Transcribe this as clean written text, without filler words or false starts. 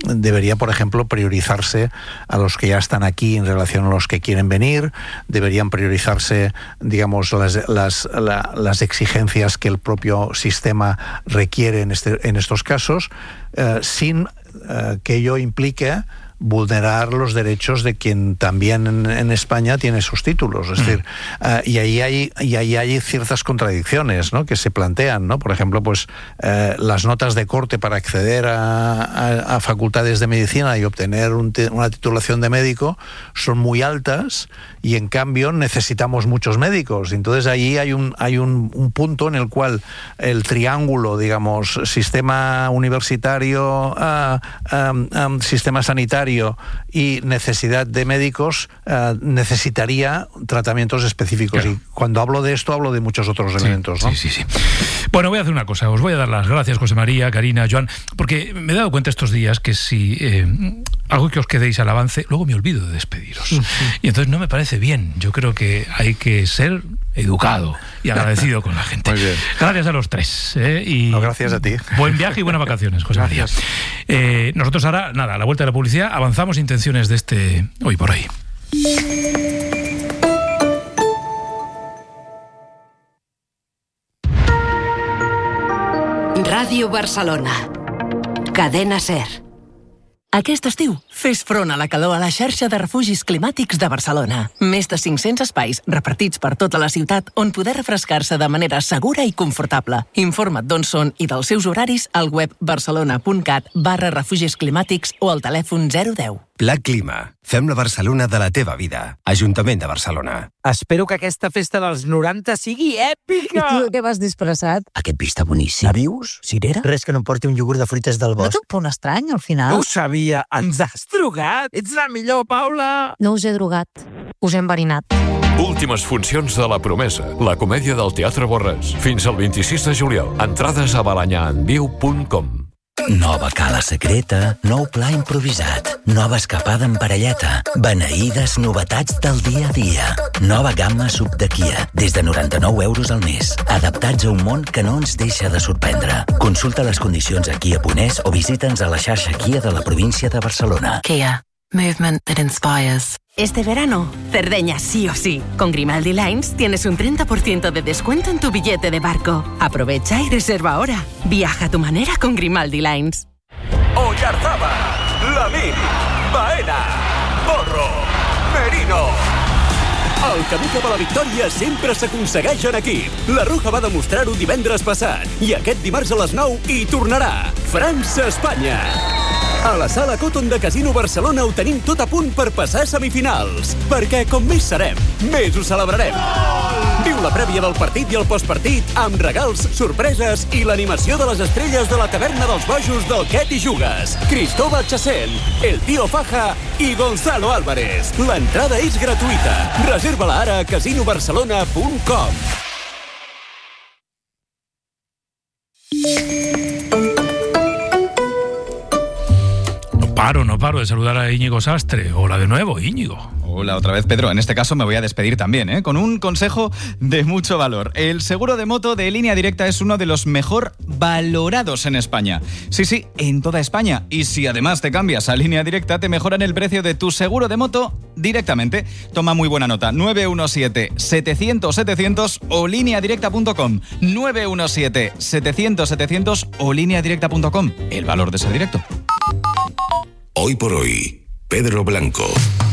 debería, por ejemplo, priorizarse a los que ya están aquí en relación a los que quieren venir. Deberían priorizarse, digamos, las exigencias que el propio sistema requiere en estos casos, sin que ello implique vulnerar los derechos de quien también en España tiene sus títulos. Es decir, y ahí hay ciertas contradicciones, ¿no?, que se plantean, ¿no? Por ejemplo, pues las notas de corte para acceder a facultades de medicina y obtener una titulación de médico son muy altas, y en cambio necesitamos muchos médicos. Entonces ahí hay un punto en el cual el triángulo, digamos, sistema universitario, sistema sanitario y necesidad de médicos, necesitaría tratamientos específicos. Claro. Y cuando hablo de esto, hablo de muchos otros elementos, ¿no? Sí. Bueno, voy a hacer una cosa. Os voy a dar las gracias, José María, Carina, Joan, porque me he dado cuenta estos días que si hago que os quedéis al avance, luego me olvido de despediros. Y entonces no me parece bien. Yo creo que hay que ser educado y agradecido con la gente. Muy bien. Gracias a los tres. No, gracias a ti. Buen viaje y buenas vacaciones, José María. Nosotros ahora, nada, a la vuelta de la publicidad, avanzamos intenciones de este Hoy por Hoy. Ràdio Barcelona. Cadena SER. Aquest estiu, fes front a la calor a la xarxa de refugis climàtics de Barcelona. Més de 500 espais repartits per tota la ciutat on poder refrescar-se de manera segura i confortable. Informa't d'on són i dels seus horaris al web barcelona.cat/refugis climàtics o al telèfon 010. Pla Clima. Fem la Barcelona de la teva vida. Ajuntament de Barcelona. Espero que aquesta festa dels 90 sigui èpica! I tu què vas disfressat? Aquest vi està boníssim. Navius? Cirera? Res que no porti un iogurt de fruites del No bosc. té un punt estrany, al final? Ho sabia! Ens has drogat! Ets la millor, Paula! No us he drogat. Us he enverinat. Últimes funcions de La Promesa, la comèdia del Teatre Borràs. Fins al 26 de juliol. Entrades a balanyaenviu.com. Nova cala secreta, nou pla improvisat, nova escapada en parelleta, beneïdes novetats del dia a dia. Nova gamma sub de Kia, des de 99 euros al mes. Adaptats a un món que no ens deixa de sorprendre. Consulta les condicions a Kia.es o visita'ns a la xarxa Kia de la província de Barcelona. Kia. Movement that inspires. Este verano, Cerdeña sí o sí. Con Grimaldi Lines tienes un 30% de descuento en tu billete de barco. Aprovecha y reserva ahora. Viaja a tu manera con Grimaldi Lines. Oyarzábal, Lamín, Baena, Porro, Merino. El camí cap a la victòria sempre s'aconsegueix en equip. La Roja va demostrar-ho divendres passat i aquest dimarts a les 9 hi tornarà. França-Espanya. A la sala Cotton de Casino Barcelona ho tenim tot a punt per passar a semifinals. Perquè com més serem, més ho celebrarem. Viu la prèvia del partit i el postpartit amb regals, sorpreses i l'animació de les estrelles de la taverna dels bojos del Quet i Jugues. Cristóbal Chacén, El Tío Faja i Gonzalo Álvarez. L'entrada és gratuïta. Reserva-la ara a casinobarcelona.com. No paro de saludar a Íñigo Sastre. Hola de nuevo, Íñigo. Hola otra vez, Pedro. En este caso me voy a despedir también, con un consejo de mucho valor. El seguro de moto de Línea Directa es uno de los mejor valorados en España. Sí, en toda España. Y si además te cambias a Línea Directa, te mejoran el precio de tu seguro de moto directamente. Toma muy buena nota. 917-700-700 o lineadirecta.com. 917-700-700 o lineadirecta.com. El valor de ser directo. Hoy por hoy, Pedro Blanco.